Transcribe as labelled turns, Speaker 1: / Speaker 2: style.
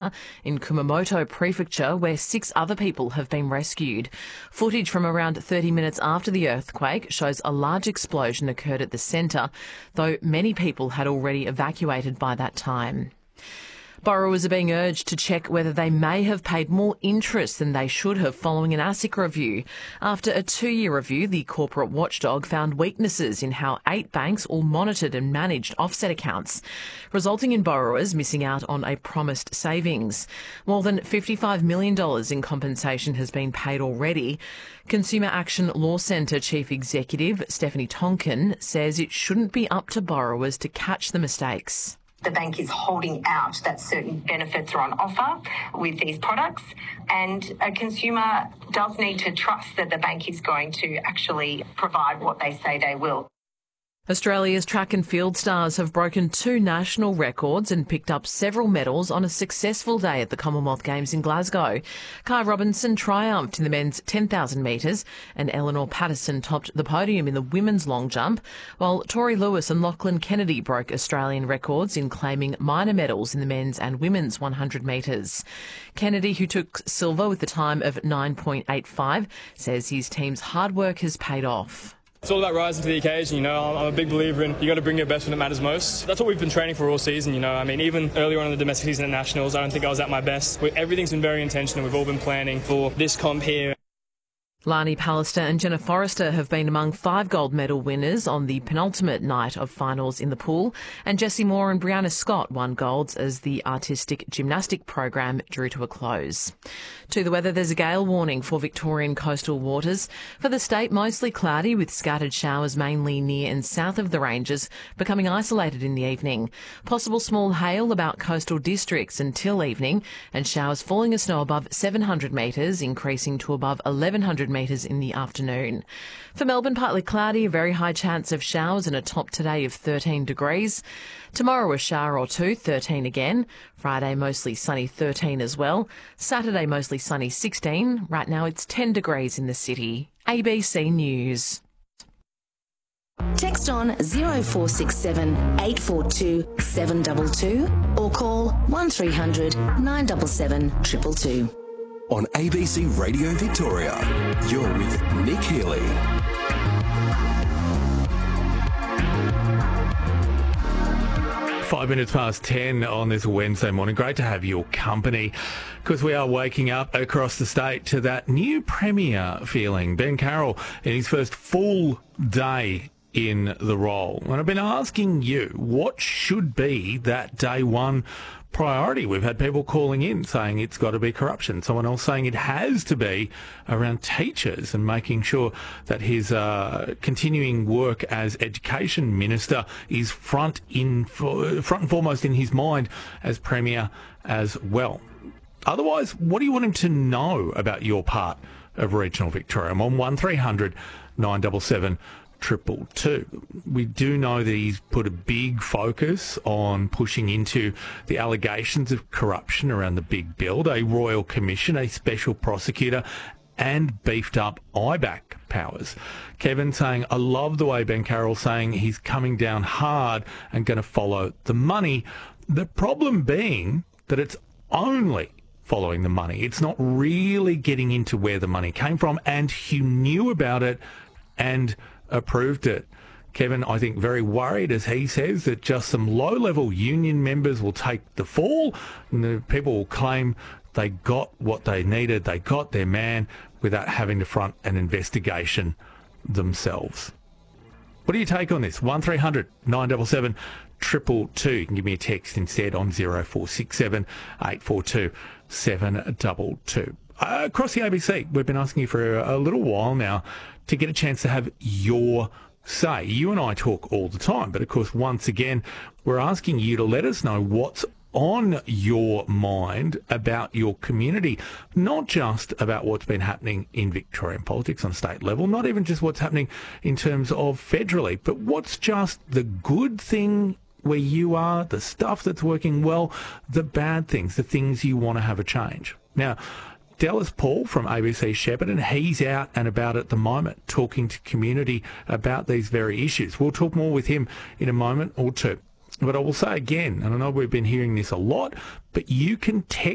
Speaker 1: Centre in Kumamoto Prefecture, where 6 other people have been rescued. Footage from around 30 minutes after the earthquake shows a large explosion occurred at the centre, though many people had already evacuated by that time. Borrowers are being urged to check whether they may have paid more interest than they should have following an ASIC review. After a 2-year review, the corporate watchdog found weaknesses in how 8 banks all monitored and managed offset accounts, resulting in borrowers missing out on a promised savings. More than $55 million in compensation has been paid already. Consumer Action Law Centre Chief Executive Stephanie Tonkin says it shouldn't be up to borrowers to catch the mistakes.
Speaker 2: The bank is holding out that certain benefits are on offer with these products, and a consumer does need to trust that the bank is going to actually provide what they say they will.
Speaker 1: Australia's track and field stars have broken 2 national records and picked up several medals on a successful day at the Commonwealth Games in Glasgow. Kai Robinson triumphed in the men's 10,000 metres and Eleanor Patterson topped the podium in the women's long jump, while Tori Lewis and Lachlan Kennedy broke Australian records in claiming minor medals in the men's and women's 100 metres. Kennedy, who took silver with a time of 9.85, says his team's hard work has paid off.
Speaker 3: It's all about rising to the occasion, I'm a big believer in you got to bring your best when it matters most. That's what we've been training for all season, even earlier on in the domestic season at Nationals, I don't think I was at my best. Everything's been very intentional. We've all been planning for this comp here.
Speaker 1: Lani Pallister and Jenna Forrester have been among 5 gold medal winners on the penultimate night of finals in the pool, and Jessie Moore and Brianna Scott won golds as the artistic gymnastic program drew to a close. To the weather, there's a gale warning for Victorian coastal waters. For the state, mostly cloudy with scattered showers mainly near and south of the ranges, becoming isolated in the evening. Possible small hail about coastal districts until evening, and showers falling as snow above 700 metres, increasing to above 1,100 metres in the afternoon. For Melbourne, partly cloudy, a very high chance of showers and a top today of 13 degrees. Tomorrow a shower or 2, 13 again. Friday mostly sunny, 13 as well. Saturday mostly sunny, 16. Right now it's 10 degrees in the city. ABC News.
Speaker 4: Text on 0467 842 722 or call 1300 977 222.
Speaker 5: On ABC Radio Victoria, you're with Nick Healy.
Speaker 6: Five minutes past 10 on this Wednesday morning. Great to have your company because we are waking up across the state to that new Premier feeling. Ben Carroll in his first full day in the role. And I've been asking you, what should be that day one priority? We've had people calling in saying it's got to be corruption. Someone else saying it has to be around teachers and making sure that his continuing work as Education Minister is front and foremost in his mind as Premier as well. Otherwise, what do you want him to know about your part of regional Victoria? I'm on 1300 977 222. We do know that he's put a big focus on pushing into the allegations of corruption around the big build, a royal commission, a special prosecutor, and beefed up IBAC powers. Kevin saying, I love the way Ben Carroll's saying he's coming down hard and going to follow the money. The problem being that it's only following the money. It's not really getting into where the money came from, and he knew about it and approved it. Kevin, I think, very worried, as he says, that just some low-level union members will take the fall and the people will claim they got what they needed, they got their man without having to front an investigation themselves. What do you take on this? 1300 977 222. You can give me a text instead on 0467 842 722. Across the ABC, we've been asking you for a little while now to get a chance to have your say. You and I talk all the time, but of course, once again, we're asking you to let us know what's on your mind about your community, not just about what's been happening in Victorian politics on state level, not even just what's happening in terms of federally, but what's just the good thing where you are, the stuff that's working well, the bad things, the things you want to have a change. Now, Dallas Paul from ABC Shepparton, he's out and about at the moment talking to community about these very issues. We'll talk more with him in a moment or two. But I will say again, and I know we've been hearing this a lot, but you can text